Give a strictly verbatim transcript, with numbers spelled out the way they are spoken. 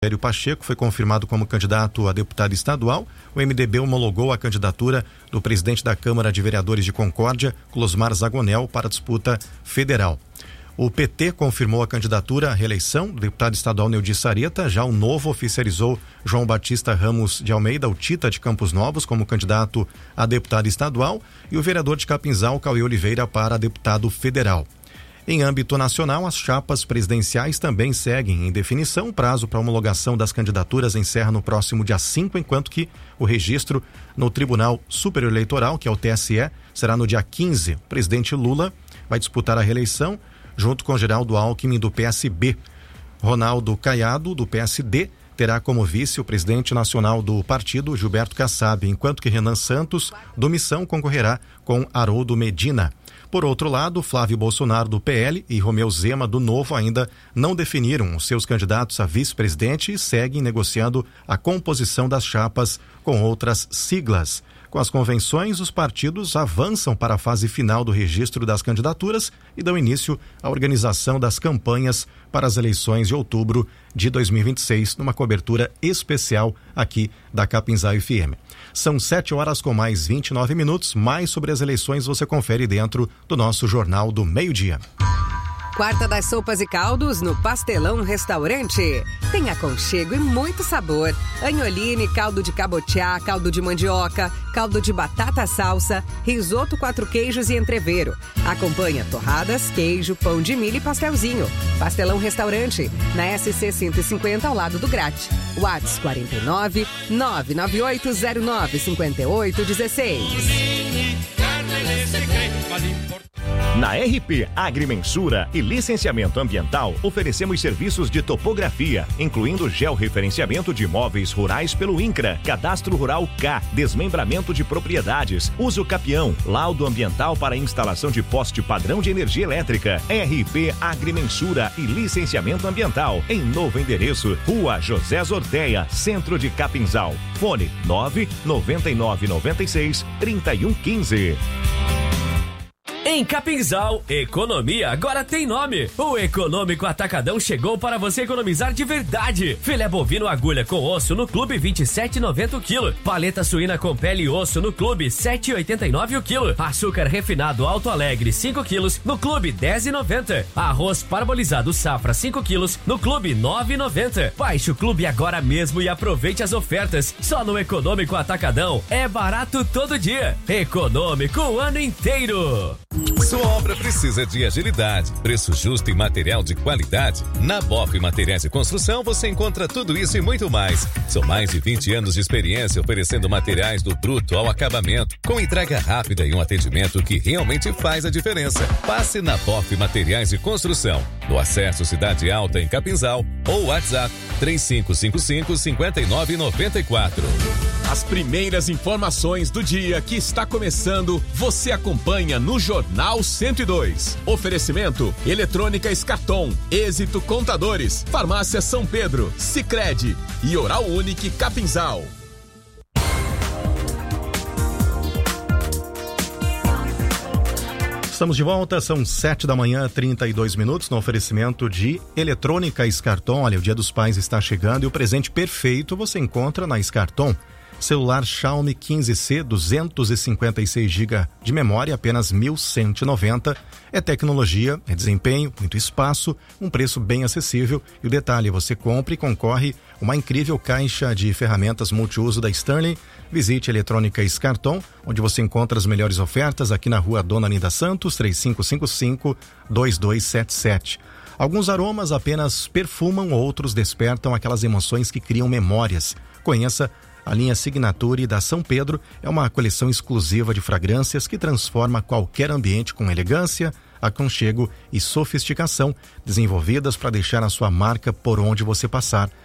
Rogério Pacheco foi confirmado como candidato a deputado estadual. O M D B homologou a candidatura do presidente da Câmara de Vereadores de Concórdia, Closmar Zagonel, para a disputa federal. O P T confirmou a candidatura à reeleição do deputado estadual Neudi Sareta. Já o Novo oficializou João Batista Ramos de Almeida, o Tita de Campos Novos, como candidato a deputado estadual, e o vereador de Capinzal, Cauê Oliveira, para deputado federal. Em âmbito nacional, as chapas presidenciais também seguem em definição. O prazo para homologação das candidaturas encerra no próximo dia cinco, enquanto que o registro no Tribunal Superior Eleitoral, que é o T S E, será no dia quinze. O presidente Lula vai disputar a reeleição junto com Geraldo Alckmin, do P S B. Ronaldo Caiado, do P S D, terá como vice o presidente nacional do partido, Gilberto Kassab, enquanto que Renan Santos, do Missão, concorrerá com Haroldo Medina. Por outro lado, Flávio Bolsonaro, do P L, e Romeu Zema, do Novo, ainda não definiram os seus candidatos a vice-presidente e seguem negociando a composição das chapas com outras siglas. Com as convenções, os partidos avançam para a fase final do registro das candidaturas e dão início à organização das campanhas para as eleições de outubro de dois mil e vinte e seis, numa cobertura especial aqui da Capinzal F M. São sete horas com mais vinte e nove minutos. Mais sobre as eleições você confere dentro do nosso Jornal do Meio-Dia. Quarta das sopas e caldos no Pastelão Restaurante. Tem aconchego e muito sabor. Anholine, caldo de cabotiá, caldo de mandioca, caldo de batata salsa, risoto quatro queijos e entrevero. Acompanha torradas, queijo, pão de milho e pastelzinho. Pastelão Restaurante, na S C cento e cinquenta, ao lado do Grate. WhatsApp quarenta e nove, nove nove oito zero nove, cinco oito um seis. Na R P Agrimensura e Licenciamento Ambiental, oferecemos serviços de topografia, incluindo georreferenciamento de imóveis rurais pelo INCRA, Cadastro Rural K, desmembramento de propriedades, uso capião, laudo ambiental para instalação de poste padrão de energia elétrica. R P Agrimensura e Licenciamento Ambiental, em novo endereço, Rua José Zorteia, Centro de Capinzal. Fone nove nove nove nove seis, três um um cinco. Em Capinzal, economia agora tem nome. O Econômico Atacadão chegou para você economizar de verdade. Filé bovino agulha com osso no clube vinte e sete reais e noventa centavos o quilo. Paleta suína com pele e osso no clube sete reais e oitenta e nove centavos o quilo. Açúcar refinado Alto Alegre cinco quilos no clube dez reais e noventa centavos. Arroz parbolizado Safra cinco quilos no clube nove reais e noventa centavos. Baixe o clube agora mesmo e aproveite as ofertas. Só no Econômico Atacadão é barato todo dia. Econômico o ano inteiro. Sua obra precisa de agilidade, preço justo e material de qualidade? Na B O F Materiais de Construção você encontra tudo isso e muito mais. São mais de vinte anos de experiência oferecendo materiais do bruto ao acabamento, com entrega rápida e um atendimento que realmente faz a diferença. Passe na B O F Materiais de Construção, no Acesso Cidade Alta em Capinzal, ou WhatsApp três cinco cinco cinco, cinco nove nove quatro. As primeiras informações do dia que está começando, você acompanha no Jornal cento e dois. Oferecimento: Eletrônica Escarton, Êxito Contadores, Farmácia São Pedro, Sicredi e Oral Unique Capinzal. Estamos de volta, são sete da manhã, trinta e dois minutos, no oferecimento de Eletrônica Escarton. Olha, o Dia dos Pais está chegando e o presente perfeito você encontra na Escarton. Celular Xiaomi quinze C, duzentos e cinquenta e seis gigabytes de memória, apenas mil cento e noventa. É tecnologia, é desempenho, muito espaço, um preço bem acessível. E o detalhe, você compra e concorre uma incrível caixa de ferramentas multiuso da Sterling. Visite Eletrônica Escarton, onde você encontra as melhores ofertas aqui na rua Dona Linda Santos, três cinco cinco cinco, dois dois sete sete. Alguns aromas apenas perfumam, outros despertam aquelas emoções que criam memórias. Conheça a linha Signature da São Pedro. É uma coleção exclusiva de fragrâncias que transforma qualquer ambiente com elegância, aconchego e sofisticação, desenvolvidas para deixar a sua marca por onde você passar.